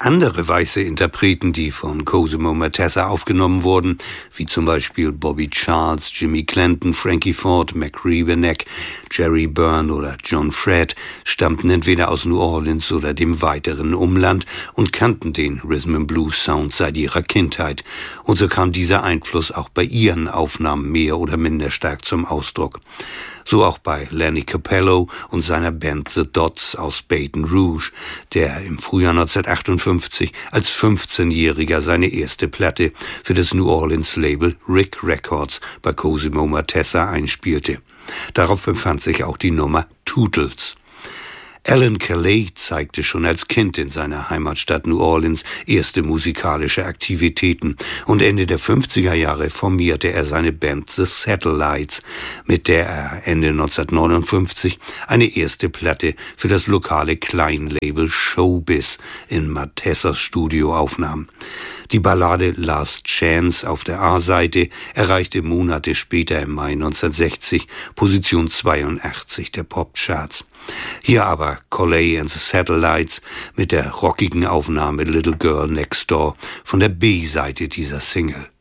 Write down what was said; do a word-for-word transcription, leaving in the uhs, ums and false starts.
Andere weiße Interpreten, die von Cosimo Matassa aufgenommen wurden, wie zum Beispiel Bobby Charles, Jimmy Clanton, Frankie Ford, Mac Rebennack, Jerry Byrne oder John Fred, stammten entweder aus New Orleans oder dem weiteren Umland und kannten den Rhythm and Blues Sound seit ihrer Kindheit. Und so kam dieser Einfluss auch bei ihren Aufnahmen mehr oder minder stark zum Ausdruck. So auch bei Lenny Capello und seiner Band The Dots aus Baton Rouge, der im Frühjahr neunzehnhundertachtundfünfzig als fünfzehnjähriger seine erste Platte für das New Orleans Label Rick Records bei Cosimo Matassa einspielte. Darauf befand sich auch die Nummer Tootles. Alan Calais zeigte schon als Kind in seiner Heimatstadt New Orleans erste musikalische Aktivitäten und Ende der fünfziger Jahre formierte er seine Band The Satellites, mit der er Ende neunzehnhundertneunundfünfzig eine erste Platte für das lokale Kleinlabel Showbiz in Matessas Studio aufnahm. Die Ballade Last Chance auf der A-Seite erreichte Monate später im Mai neunzehnhundertsechzig Position zweiundachtzig der Popcharts. Hier aber Calais and the Satellites mit der rockigen Aufnahme Little Girl Next Door von der B-Seite dieser Single.